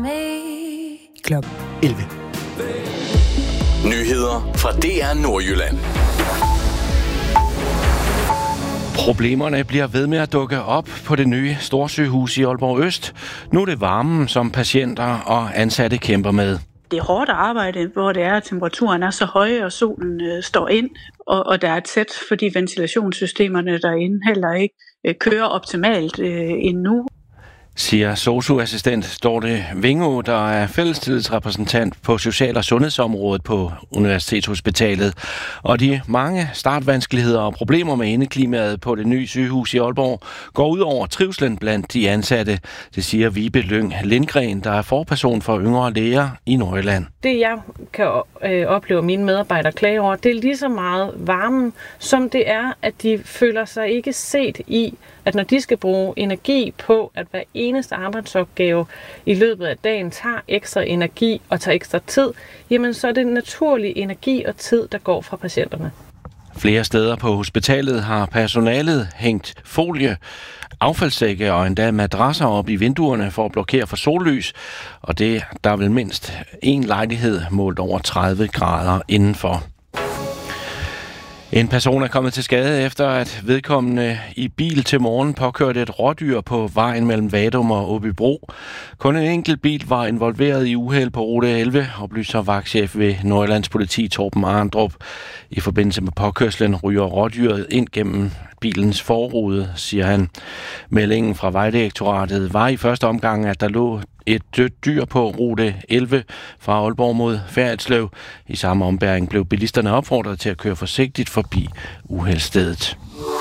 Klokken 11. Nyheder fra DR Nordjylland. Problemerne bliver ved med at dukke op på det nye storsygehus i Aalborg Øst. Nu er det varmen, som patienter og ansatte kæmper med. Det er hårdt arbejde, hvor det er, at temperaturen er så høj, og solen står ind, og der er tæt, fordi ventilationssystemerne derinde heller ikke kører optimalt endnu. Siger sosu-assistent Dorte Vingå, der er fællestillidsrepræsentant på social- og sundhedsområdet på Universitetshospitalet. Og de mange startvanskeligheder og problemer med indeklimaet på det nye sygehus i Aalborg går ud over trivslen blandt de ansatte. Det siger Vibe Lyng Lindgren, der er forperson for yngre læger i Nordjylland. Det jeg kan opleve mine medarbejdere klage over, det er lige så meget varmen, som det er, at de føler sig ikke set i, at når de skal bruge energi på, at hver eneste arbejdsopgave i løbet af dagen tager ekstra energi og tager ekstra tid, jamen så er det naturlig energi og tid, der går fra patienterne. Flere steder på hospitalet har personalet hængt folie, affaldssække og endda madrasser op i vinduerne for at blokere for sollys, og der er vel mindst en lejlighed målt over 30 grader indenfor. En person er kommet til skade efter, at vedkommende i bil til morgen påkørte et rådyr på vejen mellem Vadum og Åbybro. Kun en enkelt bil var involveret i uheld på rute 11, oplyser vagtchef ved Nordjyllands Politi Torben Arndrup. I forbindelse med påkørslen ryger rådyret ind gennem bilens forrude, siger han. Meldingen fra Vejdirektoratet var i første omgang, at der lå et dødt dyr på rute 11 fra Aalborg mod Færritslev. I samme ombæring blev bilisterne opfordret til at køre forsigtigt forbi uheldsstedet.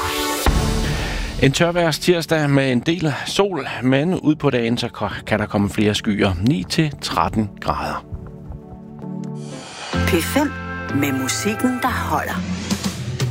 En tørværs tirsdag med en del sol, men ud på dagen så kan der komme flere skyer. 9-13 grader. P5 med musikken, der holder.